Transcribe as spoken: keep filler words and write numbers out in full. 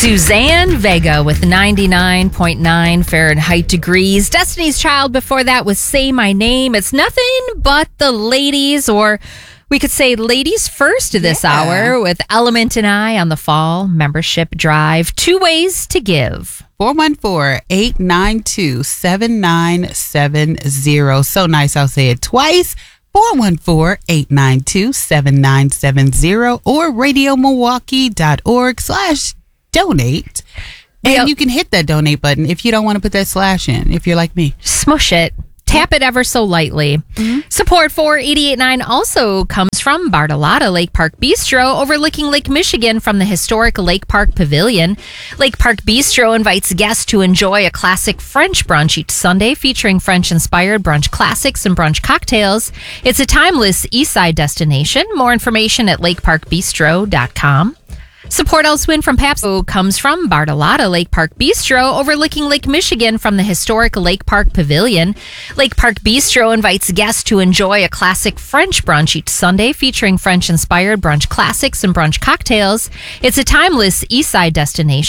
Suzanne Vega with ninety-nine point nine Fahrenheit degrees. Destiny's Child before that was Say My Name. It's nothing but the ladies, or we could say ladies first this yeah. hour with Element and I on the fall membership drive. Two ways to give. four one four, eight nine two, seven nine seven zero. So nice, I'll say it twice. four one four, eight nine two, seven nine seven zero or radiomilwaukee.org slash donate. And yep. you can hit that donate button if you don't want to put that slash in, if you're like me. Smush it. Tap it ever so lightly. Mm-hmm. Support for eighty-eight point nine also comes from Bartolotta Lake Park Bistro, overlooking Lake Michigan from the historic Lake Park Pavilion. Lake Park Bistro invites guests to enjoy a classic French brunch each Sunday, featuring French-inspired brunch classics and brunch cocktails. It's a timeless Eastside destination. More information at lake park bistro dot com. Support else win from Pabst comes from Bartolotta Lake Park Bistro, overlooking Lake Michigan from the historic Lake Park Pavilion. Lake Park Bistro invites guests to enjoy a classic French brunch each Sunday, featuring French-inspired brunch classics and brunch cocktails. It's a timeless Eastside destination.